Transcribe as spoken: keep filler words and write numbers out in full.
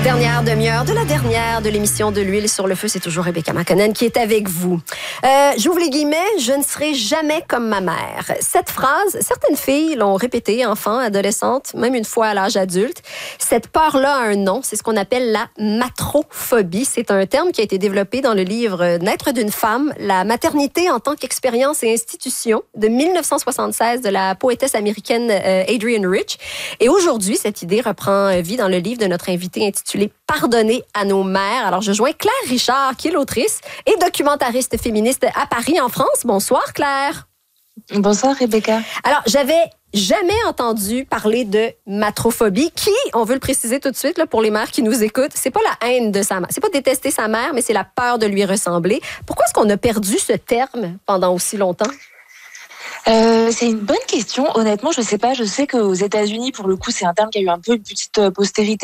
Dernière demi-heure de la dernière de l'émission de l'huile sur le feu, c'est toujours Rebecca McConnell qui est avec vous. Euh, j'ouvre les guillemets, je ne serai jamais comme ma mère. Cette phrase, certaines filles l'ont répétée, enfants, adolescentes, même une fois à l'âge adulte. Cette peur-là a un nom, c'est ce qu'on appelle la matrophobie. C'est un terme qui a été développé dans le livre Naître d'une femme, la maternité en tant qu'expérience et institution de mille neuf cent soixante-seize de la poétesse américaine euh, Adrienne Rich. Et aujourd'hui, cette idée reprend vie dans le livre de notre invité intitulé Pardonner à nos mères. Alors, je joins Claire Richard, qui est l'autrice et documentariste féministe à Paris, en France. Bonsoir, Claire. Bonsoir, Rebecca. Alors, j'avais jamais entendu parler de matrophobie, qui, on veut le préciser tout de suite là, pour les mères qui nous écoutent, c'est pas la haine de sa mère, c'est pas détester sa mère, mais c'est la peur de lui ressembler. Pourquoi est-ce qu'on a perdu ce terme pendant aussi longtemps? Euh, c'est une bonne question. Honnêtement, je sais pas. Je sais qu'aux États-Unis, pour le coup, c'est un terme qui a eu un peu une petite postérité